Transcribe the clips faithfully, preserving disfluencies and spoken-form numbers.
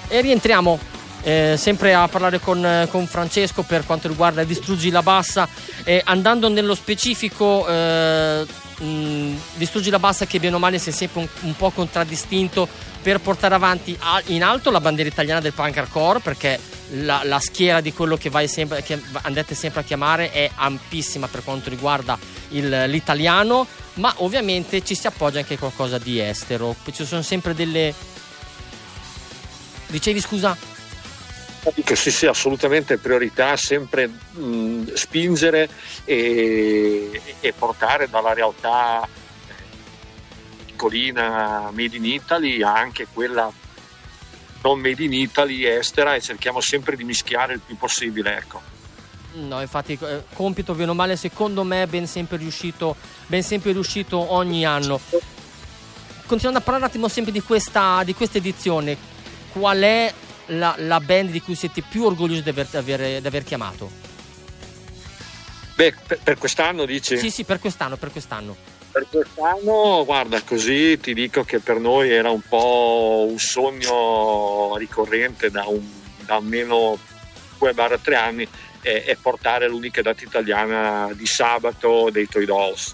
E rientriamo eh, sempre a parlare con, con Francesco per quanto riguarda Distruggi la Bassa, eh, andando nello specifico. Eh, mh, Distruggi la Bassa, che bene o male si è sempre un, un po' contraddistinto per portare avanti a, in alto la bandiera italiana del punk hardcore, perché la, la schiera di quello che, vai sempre, che andate sempre a chiamare è ampissima per quanto riguarda il, l'italiano, ma ovviamente ci si appoggia anche a qualcosa di estero. Ci sono sempre delle... Dicevi, scusa? Dico sì, sì, assolutamente priorità, sempre mh, spingere e, e portare dalla realtà piccolina made in Italy anche quella non made in Italy estera, e cerchiamo sempre di mischiare il più possibile, ecco. No, infatti eh, compito bene o male secondo me ben sempre riuscito ben sempre riuscito ogni anno. Continuando a parlare un attimo sempre di questa di questa edizione, qual è la, la band di cui siete più orgogliosi di aver, di aver, di aver chiamato? Beh, per, per quest'anno dici? Sì, sì, per quest'anno, per quest'anno. Per quest'anno, guarda, così ti dico che per noi era un po' un sogno ricorrente da, un, da almeno due tre anni, è, è portare l'unica data italiana di sabato dei Toy Dolls.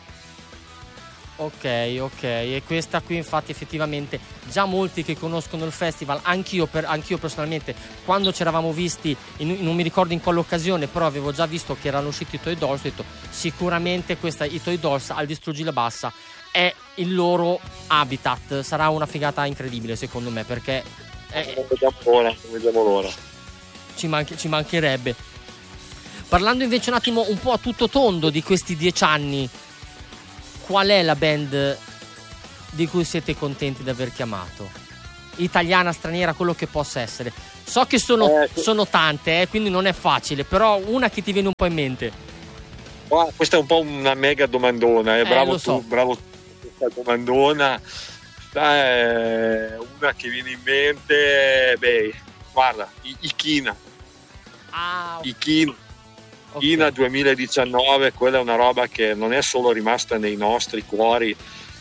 Ok, ok, e questa qui infatti effettivamente già molti che conoscono il festival, anch'io, per, anch'io personalmente quando ci eravamo visti, in, non mi ricordo in quale occasione, però avevo già visto che erano usciti i Toy Dolls, ho detto sicuramente questa, i Toy Dolls al Distruggi la Bassa è il loro habitat, sarà una figata incredibile secondo me, perché è, non vediamo l'ora, non vediamo l'ora. Ci, manch- ci mancherebbe. Parlando invece un attimo un po' a tutto tondo di questi dieci anni, qual è la band di cui siete contenti di aver chiamato? Italiana, straniera, quello che possa essere. So che sono, eh, sì. sono tante, eh, quindi non è facile, però una che ti viene un po' in mente. Oh, questa è un po' una mega domandona, eh. Eh, bravo lo so. tu, bravo tu, questa domandona. Eh, una che viene in mente, beh, guarda, i, i Kina. Ah, I Kina. Okay. Kina duemiladiciannove, quella è una roba che non è solo rimasta nei nostri cuori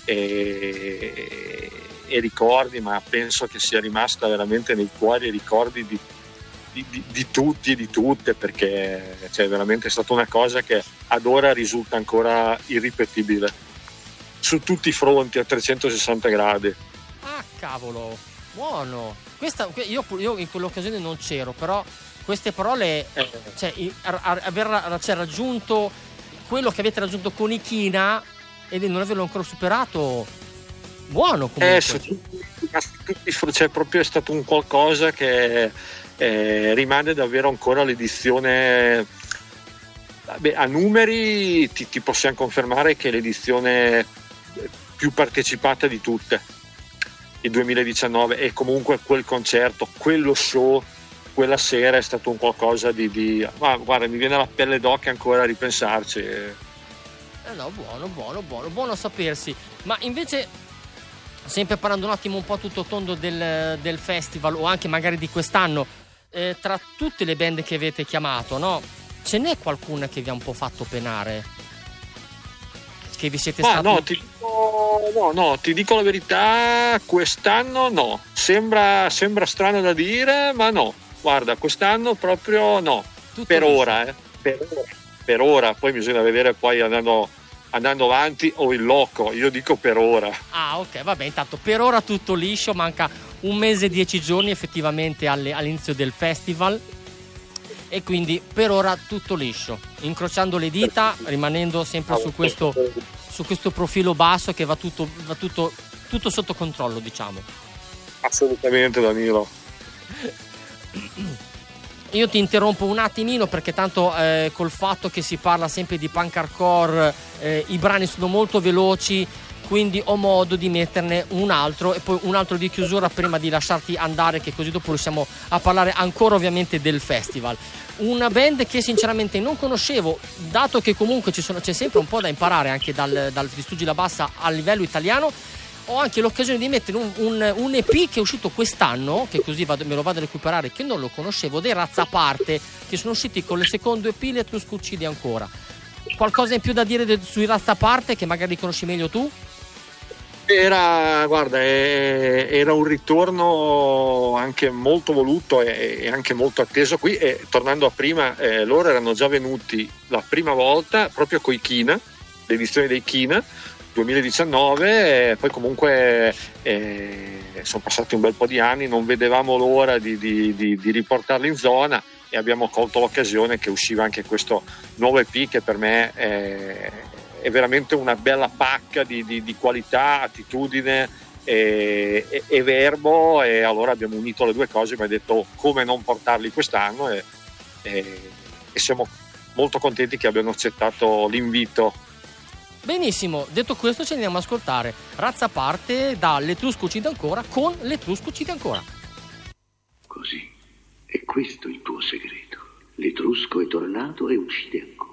e, e ricordi, ma penso che sia rimasta veramente nei cuori e ricordi di, di, di, di tutti e di tutte, perché cioè, veramente è stata una cosa che ad ora risulta ancora irripetibile su tutti i fronti a trecentosessanta gradi. Ah, cavolo, buono. Questa, io, io in quell'occasione non c'ero, però queste parole, cioè, aver cioè, raggiunto quello che avete raggiunto con i Kina e non averlo ancora superato, buono comunque. Eh, su tutti, cioè, proprio è stato un qualcosa che eh, rimane davvero ancora l'edizione. Beh, a numeri ti, ti possiamo confermare che è l'edizione più partecipata di tutte, il duemiladiciannove, e comunque quel concerto, quello show, quella sera è stato un qualcosa di, di... Ah, guarda, mi viene la pelle d'oca ancora a ripensarci. Eh no, buono, buono, buono, buono a sapersi. Ma invece, sempre parlando un attimo un po' tutto tondo del, del festival, o anche magari di quest'anno, eh, tra tutte le band che avete chiamato, no? Ce n'è qualcuna che vi ha un po' fatto penare? Che vi siete ah, stati... No, ti dico, no, no, ti dico la verità, quest'anno no. Sembra, sembra strano da dire, ma no. Guarda, quest'anno proprio no, tutto per ora, eh. per ora, per ora, poi bisogna vedere poi andando, andando avanti o il loco, io dico per ora. Ah, ok, vabbè, intanto per ora tutto liscio, manca un mese e dieci giorni effettivamente alle, all'inizio del festival e quindi per ora tutto liscio, incrociando le dita, rimanendo sempre su questo, su questo profilo basso che va tutto, va tutto, tutto sotto controllo, diciamo. Assolutamente, Danilo. Io ti interrompo un attimino perché tanto eh, col fatto che si parla sempre di punk hardcore eh, i brani sono molto veloci, quindi ho modo di metterne un altro e poi un altro di chiusura prima di lasciarti andare, che così dopo riusciamo a parlare ancora ovviamente del festival. Una band che sinceramente non conoscevo, dato che comunque ci sono, c'è sempre un po' da imparare anche dal, dal Distruggi la Bassa a livello italiano. Ho anche l'occasione di mettere un, un, un E P che è uscito quest'anno, che così vado, me lo vado a recuperare, che non lo conoscevo, dei Razzaparte, che sono usciti con il secondo E P, l'Etrusco uccide ancora. Qualcosa in più da dire de, sui Razzaparte che magari conosci meglio tu? Era, guarda, eh, era un ritorno anche molto voluto e, e anche molto atteso qui, e tornando a prima, eh, loro erano già venuti la prima volta proprio coi Kina, l'edizione dei Kina duemiladiciannove, e poi comunque eh, sono passati un bel po' di anni, non vedevamo l'ora di, di, di, di riportarli in zona, e abbiamo colto l'occasione che usciva anche questo nuovo E P che per me è, è veramente una bella pacca di, di, di qualità, attitudine e, e, e verbo, e allora abbiamo unito le due cose, mi ha detto come non portarli quest'anno, e, e, e siamo molto contenti che abbiano accettato l'invito. Benissimo, detto questo ci andiamo ad ascoltare Razza parte da L'Etrusco uccide ancora con L'Etrusco uccide ancora. Così, è questo il tuo segreto. L'Etrusco è tornato e uccide ancora.